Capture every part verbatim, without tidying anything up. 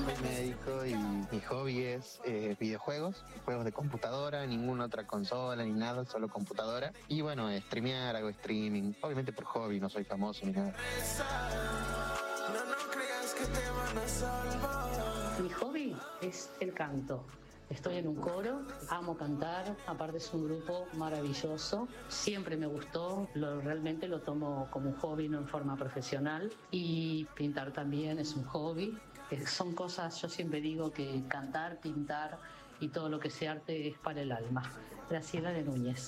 Soy médico y mi hobby es eh, videojuegos, juegos de computadora, ninguna otra consola ni nada, solo computadora. Y bueno, streamear, hago streaming, obviamente por hobby, no soy famoso ni nada. Mi hobby es el canto. Estoy en un coro, amo cantar, aparte es un grupo maravilloso, siempre me gustó, lo, realmente lo tomo como un hobby, no en forma profesional, y pintar también es un hobby. Eh, son cosas, yo siempre digo que cantar, pintar y todo lo que sea arte es para el alma. Graciela de Núñez.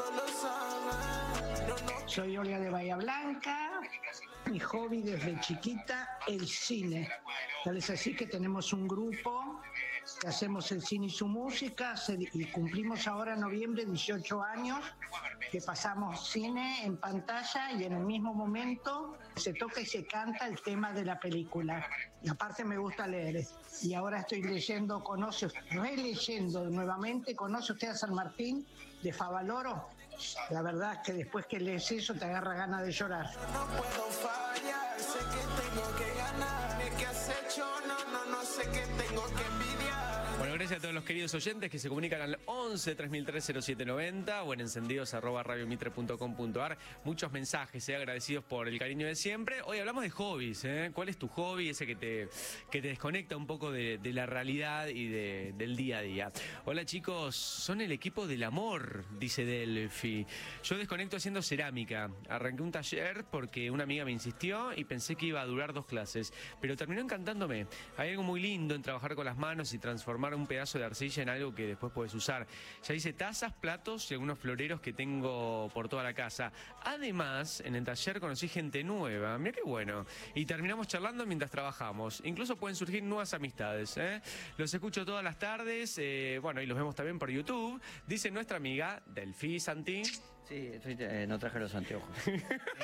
Soy Olga de Bahía Blanca, mi hobby desde chiquita, el cine. Tal es así que tenemos un grupo que hacemos el cine y su música y cumplimos ahora en noviembre dieciocho años que pasamos cine en pantalla y en el mismo momento se toca y se canta el tema de la película. Y aparte me gusta leer y ahora estoy leyendo, conoce, releyendo nuevamente, ¿conoce usted a San Martín de Favaloro? La verdad es que después que lees eso te agarra ganas de llorar. No puedo fallar, sé que tengo que ganar, ¿qué has hecho? No, no, no sé qué tengo que envidiar. Bueno, gracias a todos los queridos oyentes que se comunican al once, tres mil tres, cero siete noventa o en encendidos arroba radiomitre punto com punto ar. Muchos mensajes, eh, agradecidos por el cariño de siempre. Hoy hablamos de hobbies, ¿eh? ¿Cuál es tu hobby? Ese que te, que te desconecta un poco de, de la realidad y de, del día a día. Hola chicos, son el equipo del amor, dice Delphi. Yo desconecto haciendo cerámica. Arranqué un taller porque una amiga me insistió y pensé que iba a durar dos clases, pero terminó encantándome. Hay algo muy lindo en trabajar con las manos y transformar un pedazo de arcilla en algo que después puedes usar. Ya hice tazas, platos y algunos floreros que tengo por toda la casa. Además, en el taller conocí gente nueva. Mira qué bueno. Y terminamos charlando mientras trabajamos. Incluso pueden surgir nuevas amistades, ¿eh? Los escucho todas las tardes. Eh, bueno, y los vemos también por YouTube. Dice nuestra amiga Delphi Santi. Sí, estoy, eh, no traje los anteojos. eh,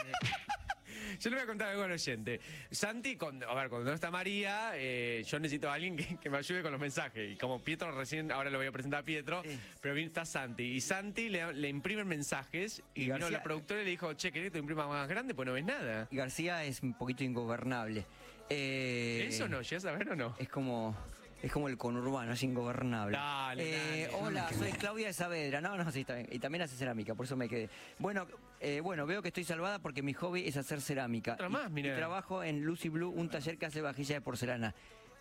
Yo le voy a contar algo al oyente. Santi, con, a ver, cuando no está María, eh, yo necesito a alguien que, que me ayude con los mensajes. Y como Pietro recién, ahora lo voy a presentar a Pietro, sí. Pero bien está Santi. Y Santi le, le imprimen mensajes y, y García, vino la productora y le dijo, che, ¿querés que te imprima más grande? Pues no ves nada. Y García es un poquito ingobernable. Eh, ¿Eso no? ¿Ya saber o no? Es como... Es como el conurbano, es ingobernable. Dale, eh, dale. Hola, soy Claudia de Saavedra. No, no, sí, está bien. Y también hace cerámica, por eso me quedé. Bueno, eh, bueno, veo que estoy salvada porque mi hobby es hacer cerámica. Otra más, y, y trabajo en Lucy Blue, un taller que hace vajilla de porcelana.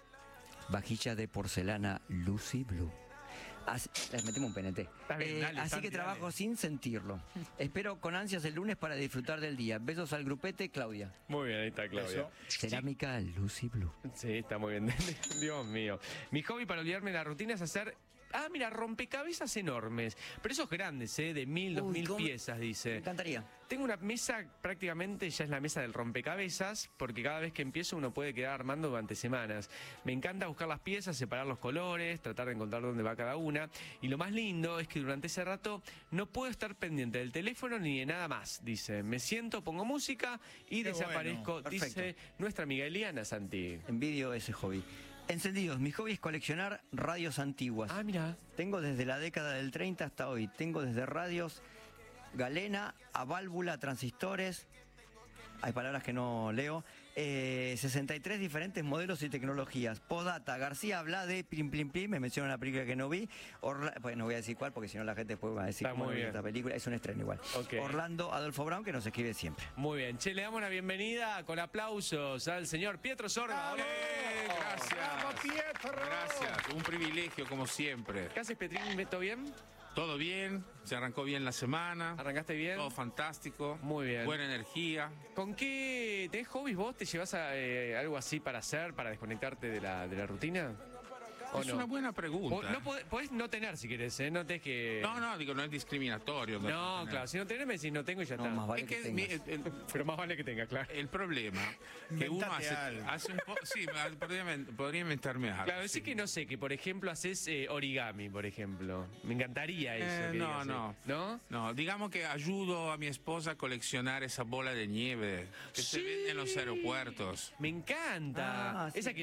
Vajilla de porcelana Lucy Blue. Así, les metimos un P N T. Bien, eh, dale, así Santi, que trabajo dale. sin sentirlo. Espero con ansias el lunes para disfrutar del día. Besos al grupete, Claudia. Muy bien, ahí está Claudia. Cerámica Lucy Blue. Sí, está muy bien. Dios mío. Mi hobby para olvidarme de la rutina es hacer... Ah, mira, rompecabezas enormes. Pero esos grandes, ¿eh? De mil, dos mil piezas, dice. Me encantaría. Tengo una mesa, prácticamente ya es la mesa del rompecabezas, porque cada vez que empiezo uno puede quedar armando durante semanas. Me encanta buscar las piezas, separar los colores, tratar de encontrar dónde va cada una. Y lo más lindo es que durante ese rato no puedo estar pendiente del teléfono ni de nada más, dice. Me siento, pongo música y Qué desaparezco, bueno. Dice nuestra amiga Eliana Santi. Envidio ese hobby. Encendidos, mi hobby es coleccionar radios antiguas. Ah, mira. Tengo desde la década del treinta hasta hoy. Tengo desde radios galena a válvula, transistores. Hay palabras que no leo. Eh, sesenta y tres diferentes modelos y tecnologías. Postdata, García habla de Plim Plim Plim, me menciona una película que no vi. Orla pues no voy a decir cuál, porque si no la gente después va a decir cómo es esta película. Es un estreno igual. Okay. Orlando Adolfo Brown, que nos escribe siempre. Muy bien. Che, le damos la bienvenida con aplausos al señor Pietro Sorga. ¡Olé! Gracias. ¡Vamos, Pietro! Gracias. Un privilegio, como siempre. ¿Qué haces, Petrín? ¿Todo bien? Todo bien, se arrancó bien la semana. ¿Arrancaste bien? Todo fantástico. Muy bien. Buena energía. ¿Con qué tenés hobbies vos? ¿Te llevas a, eh, algo así para hacer, para desconectarte de la, de la rutina? Es no? una buena pregunta. No podés, podés no tener si querés, ¿eh? No tenés que... No, no, digo, no es discriminatorio. No, no claro, si no tenés me decís no tengo y ya no, está. Más vale es que, que mi, el, el, Pero más vale que tenga, claro. El problema que uno hace, hace un poco... Sí, podría, podría inventarme algo. Claro, decir sí. que no sé, que por ejemplo haces eh, origami, por ejemplo. Me encantaría eso. Eh, que no, digas, no. ¿No? No, digamos que ayudo a mi esposa a coleccionar esa bola de nieve que sí. se vende en los aeropuertos. Me encanta. Ah, sí. Esa que